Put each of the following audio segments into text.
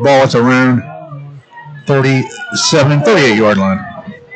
Ball at around 37 and 38-yard line.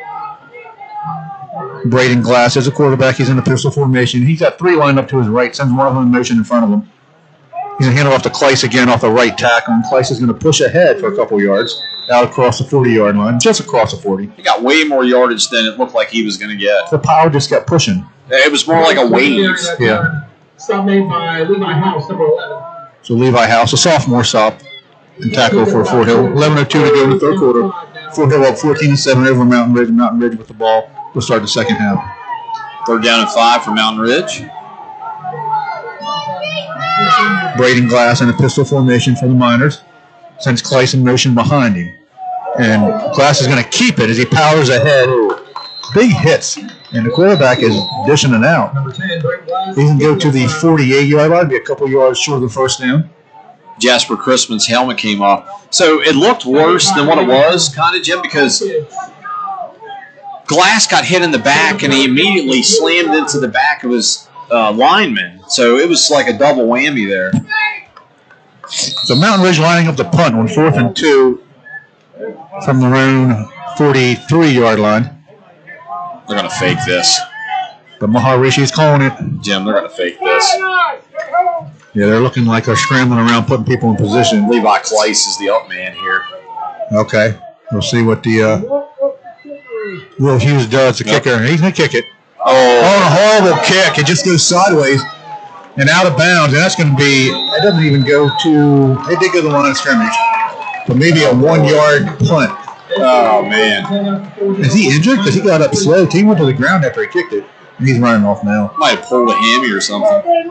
Braden Glass is a quarterback. He's in the pistol formation. He's got 3 lined up to his right. Sends one of them in motion in front of him. He's going to hand it off to Kleiss again off the right tackle. And Kleiss is going to push ahead for a couple yards out across the 40-yard line, just across the 40. He got way more yardage than it looked like he was going to get. The power just kept pushing. It was more like a wave. Yeah. Stop made by Levi House, number 11. So Levi House, a sophomore stop, and tackle for Fort Hill. 11:02 to go in the third quarter. Fort Hill up 14-7 over Mountain Ridge. Mountain Ridge with the ball. We'll start the second half. 3rd down and 5 for Mountain Ridge. Braden Glass in a pistol formation for the Miners. Sends Kleiss in motion behind him. And Glass is going to keep it as he powers ahead. Big hits. And the quarterback is dishing it out. He can go to the 48-yard line, be a couple yards short of the first down. Jasper Christman's helmet came off. So it looked worse than what it was, kind of, Jim, because Glass got hit in the back and he immediately slammed into the back of his lineman. So it was like a double whammy there. So Mountain Ridge lining up the punt on 4th and 2 from their own 43-yard line. They're going to fake this. But Maharishi's calling it. Jim, they're going to fake this. Yeah, they're looking like they're scrambling around, putting people in position. Levi Kleiss is the up man here. Okay. We'll see what the Will Hughes does, the kicker. He's going to kick it. Oh, a horrible kick. It just goes sideways and out of bounds. And that's going to be, it doesn't even go to, it did go to the line of scrimmage. But maybe a 1-yard punt. Oh, man. Is he injured? Because he got up slow. He went to the ground after he kicked it. He's running off now. Might have pulled a hammy or something.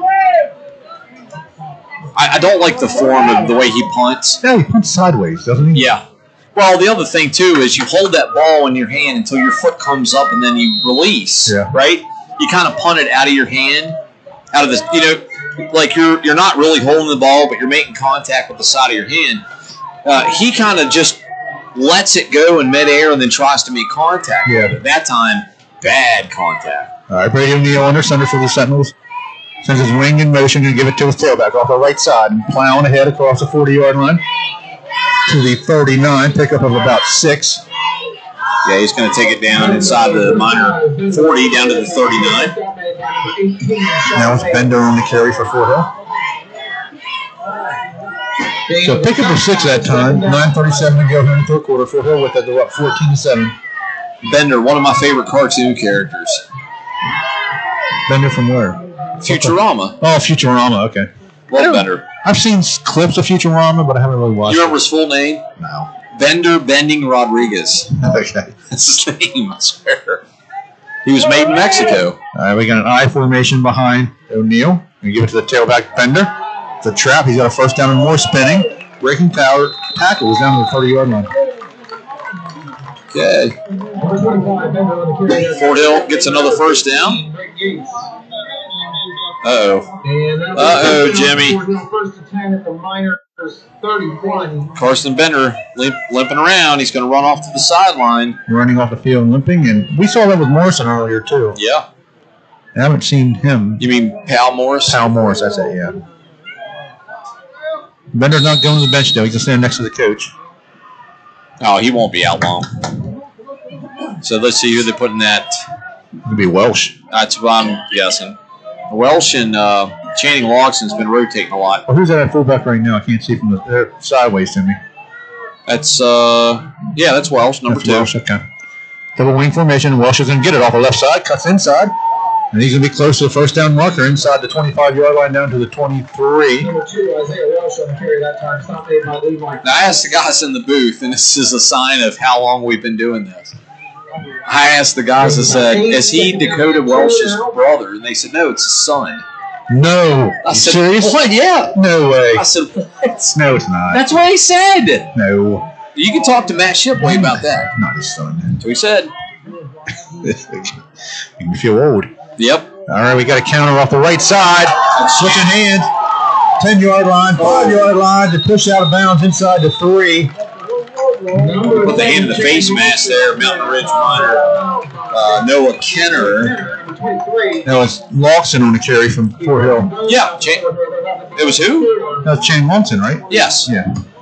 I don't like the form of the way he punts. Yeah, he punts sideways, doesn't he? Yeah. Well, the other thing, too, is you hold that ball in your hand until your foot comes up and then you release, right? You kind of punt it out of your hand, out of this, like you're not really holding the ball, but you're making contact with the side of your hand. He kind of just lets it go in midair and then tries to make contact. Yeah. But at that time, bad contact. All right, Brady O'Neill under center for the Sentinels. Sends his wing in motion and give it to his tailback off the right side and plowing ahead across the 40-yard line to the 39, pickup of about 6. Yeah, he's going to take it down inside the Miner 40 down to the 39. Now it's Bender on the carry for Fort Hill. So pickup of 6 that time. 9:37 to go here in the third quarter. Fort Hill with it. They're up 14-7. Bender, one of my favorite cartoon characters. Bender from where? Futurama. Oh, Futurama. Okay. Love Bender. I've seen clips of Futurama, but I haven't really watched You remember his full name? No. Bender Bending Rodriguez. Okay. That's his name, I swear. He was made in Mexico. All right, we got an I formation behind O'Neill. We give it to the tailback Bender. It's a trap. He's got a first down and more spinning. Breaking power. Tackle is down to the 30-yard line. Okay. Fort Hill gets another first down. Uh-oh, Jimmy. Carson Bender limping around. He's going to run off to the sideline. Running off the field, limping. And we saw that with Morrison earlier, too. Yeah. I haven't seen him. You mean Pal Morris? Pal Morris, that's it, yeah. Bender's not going to the bench, though. He can stand next to the coach. Oh, he won't be out long. So let's see who they put in that. It'll be Welsh. That's what I'm guessing. Welsh and Channing Logson's been rotating a lot. Well, who's at fullback right now? I can't see from they're sideways to me. That's that's Welsh, number 2. Welsh, okay. Double wing formation. Welsh is going to get it off the left side, cuts inside, and he's going to be close to the first down marker inside the 25-yard line down to the 23. Number 2, Isaiah Welsh on the carry that time. Stop made by Levi. Now, I asked the guys in the booth, and this is a sign of how long we've been doing this. I asked the guys, I said, is he Dakota Welsh's brother? And they said, no, it's his son. No. I said, serious? What? Yeah. No way. I said, what? No, it's not. That's what he said. No. You can talk to Matt Shipley about that. Not his son. That's what he said. Make me feel old. Yep. All right, we got a counter off the right side. Switching hands. 10-yard line, 5-yard line to push out of bounds inside the 3. With the hand in the face mask there, Mountain Ridge Miner, Noah Kenner. That was Lawson on the carry from Fort Hill. Yeah. It was who? That was Shane Lawson, right? Yes. Yeah.